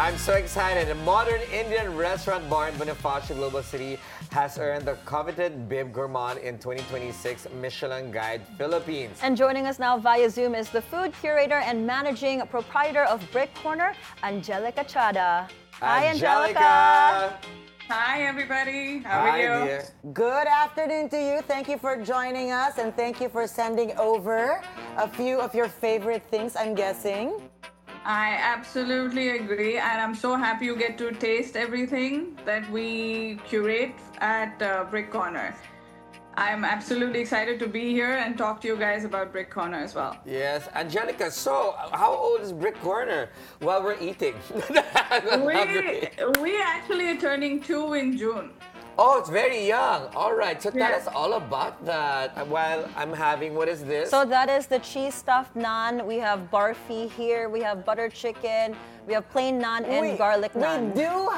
I'm so excited. A modern Indian restaurant bar in Bonifacio, Global City has earned the coveted Bib Gourmand in 2026 Michelin Guide Philippines. And joining us now via Zoom is the food curator and managing proprietor of Brick Corner, Angelica Chada. Hi, Angelica. Hi, everybody. How are you? Dear. Good afternoon to you. Thank you for joining us and thank you for sending over a few of your favorite things, I'm guessing. I absolutely agree, and I'm so happy you get to taste everything that we curate at Brick Corner. I'm absolutely excited to be here and talk to you guys about Brick Corner as well. Yes, Angelica, so how old is Brick Corner while we're eating? We actually are turning 2 in June. Oh, it's very young. All right, so tell Yeah. us all about that while I'm having, what is this? So that is the cheese stuffed naan. We have barfi here. We have butter chicken. We have plain naan and garlic naan. We do